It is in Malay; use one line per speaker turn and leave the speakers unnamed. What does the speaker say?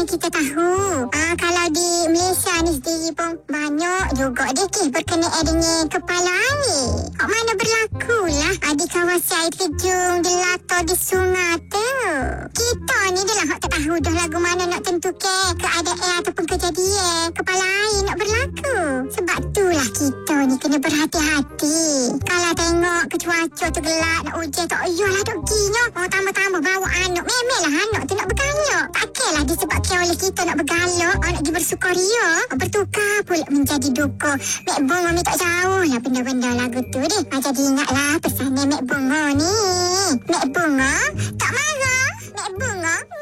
kita tahu. Kalau di Malaysia ni sendiri pun banyak juga kes berkenaan dengan kepala air. Kok mana berlaku lah di kawasan air terjun, di latar, di sungai tu. Kita ni dah lah tak tahu dah lagu mana nak tentukan keadaan ataupun kejadian kepala air nak berlaku. Sebab itulah kita ni kena berhati-hati. Kalau tengok cuaca tu gelap, nak hujan tak payahlah duk ginya. Tambah-tambah bawa anak. Memelah anak tu nak bergalak. Takkanlah disebabkan oleh kita nak bergalak, nak pergi bersukaria, bertukar pula menjadi duka. Mek Bunga ni tak jauh lah benda-benda lagu tu deh. Jadi ingatlah pesanan Mek Bunga ni. Mek Bunga tak marah. Mek Bunga